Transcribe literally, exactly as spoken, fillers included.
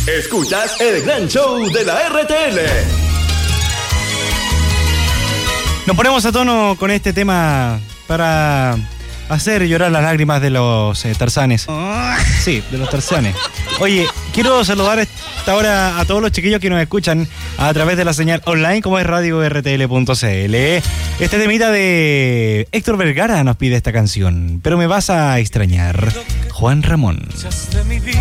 Escuchas el gran show de la R T L. Nos ponemos a tono con este tema para hacer llorar las lágrimas de los eh, tarzanes. Sí, de los tarzanes. Oye, quiero saludar a esta hora a todos los chiquillos que nos escuchan a través de la señal online como es radio r t l punto c l. Este temita de Héctor Vergara nos pide esta canción, pero me vas a extrañar. Juan Ramón.